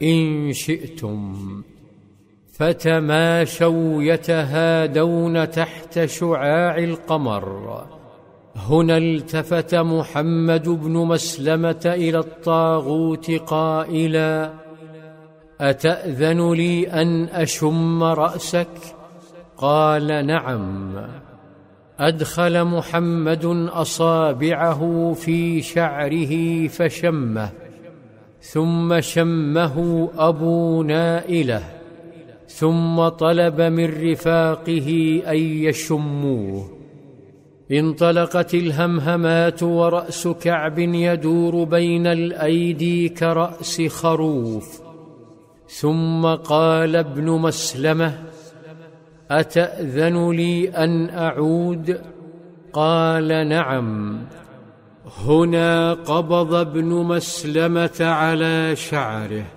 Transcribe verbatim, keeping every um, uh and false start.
إن شئتم. فتماشوا يتهادون تحت شعاع القمر. هنا التفت محمد بن مسلمة إلى الطاغوت قائلا: أتأذن لي أن أشم رأسك؟ قال: نعم. أدخل محمد أصابعه في شعره فشمه، ثم شمه أبو نائلة، ثم طلب من رفاقه أن يشموه. انطلقت الهمهمات، ورأس كعب يدور بين الأيدي كرأس خروف. ثم قال ابن مسلمة: أتأذن لي أن أعود؟ قال: نعم. هنا قبض ابن مسلمة على شعره